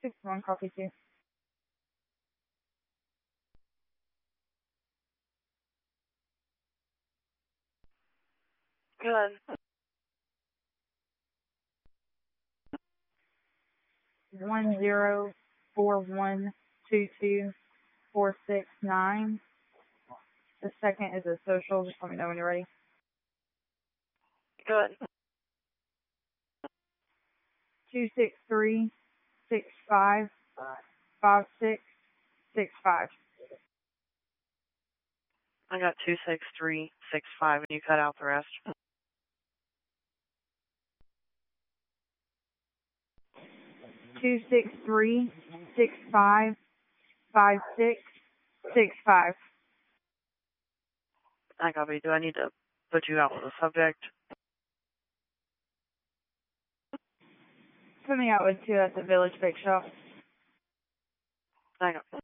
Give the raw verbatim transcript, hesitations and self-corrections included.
Six one, copy two. Good. One zero four one two two four six nine. The second is a social. Just let me know when you're ready. Good. Two six three six five five six six five. I got two six three six five, and you cut out the rest. Two six three six five five six six five. I copy. Do I need to put you out with a subject? Put me out with two at the Village Bake Shop. I got.